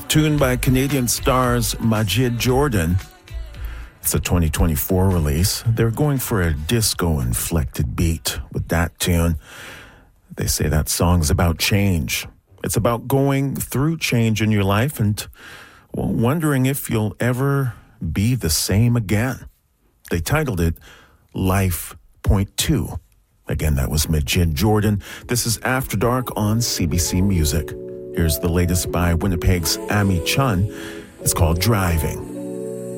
Tune by Canadian stars Majid Jordan. It's a 2024 release. They're going for a disco-inflected beat with that tune. They say that song's about change. It's about going through change in your life and wondering if you'll ever be the same again. They titled it Life Point 2. Again, that was Majid Jordan. This is After Dark on CBC Music. Here's the latest by Winnipeg's Amy Chun. It's called Driving.